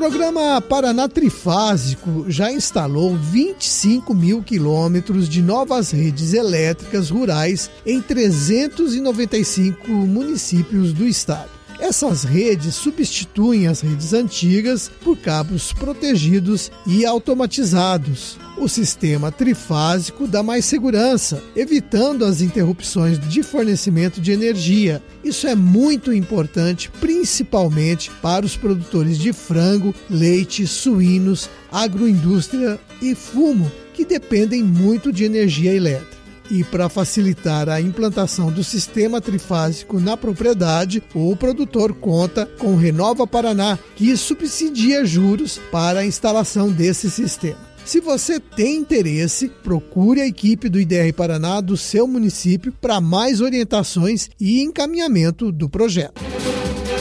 programa Paraná Trifásico já instalou 25 mil quilômetros de novas redes elétricas rurais em 395 municípios do estado. Essas redes substituem as redes antigas por cabos protegidos e automatizados. O sistema trifásico dá mais segurança, evitando as interrupções de fornecimento de energia. Isso é muito importante, principalmente para os produtores de frango, leite, suínos, agroindústria e fumo, que dependem muito de energia elétrica. E para facilitar a implantação do sistema trifásico na propriedade, o produtor conta com o Renova Paraná, que subsidia juros para a instalação desse sistema. Se você tem interesse, procure a equipe do IDR Paraná do seu município para mais orientações e encaminhamento do projeto.